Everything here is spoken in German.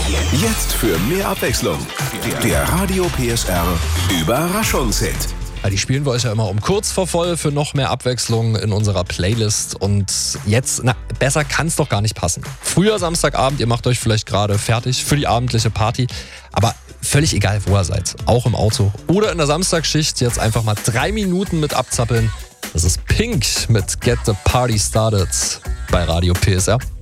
Jetzt für mehr Abwechslung. Der Radio PSR Überraschungshit. Ja, die spielen wir euch ja immer um kurz vor voll für noch mehr Abwechslung in unserer Playlist. Und jetzt, besser kann es doch gar nicht passen. Früher Samstagabend, ihr macht euch vielleicht gerade fertig für die abendliche Party. Aber völlig egal, wo ihr seid. Auch im Auto oder in der Samstagsschicht. Jetzt einfach mal 3 Minuten mit abzappeln. Das ist Pink mit Get the Party Started bei Radio PSR.